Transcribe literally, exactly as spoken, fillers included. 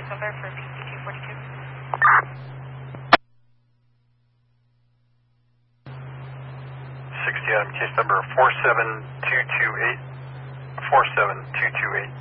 case number for P C two forty-two. sixty, Adam, case number four seven two two eight. four seven two two eight.